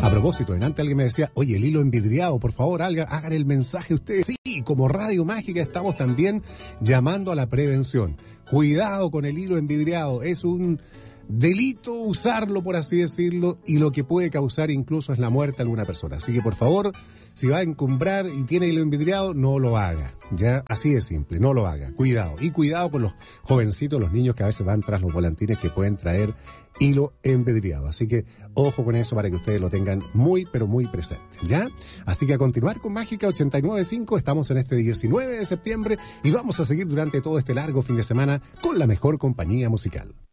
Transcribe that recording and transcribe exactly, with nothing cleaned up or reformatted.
A propósito, delante alguien me decía, oye, el hilo envidriado, por favor, hagan, hagan el mensaje ustedes. Sí, como Radio Mágica estamos también llamando a la prevención. Cuidado con el hilo envidriado, es un delito usarlo, por así decirlo, y lo que puede causar incluso es la muerte de alguna persona. Así que, por favor, si va a encumbrar y tiene hilo envidriado, no lo haga. Ya, así de simple, no lo haga. Cuidado. Y cuidado con los jovencitos, los niños que a veces van tras los volantines que pueden traer hilo envidriado. Así que, ojo con eso para que ustedes lo tengan muy, pero muy presente, ¿ya? Así que a continuar con Mágica ochenta y nueve punto cinco, estamos en este diecinueve de septiembre y vamos a seguir durante todo este largo fin de semana con la mejor compañía musical.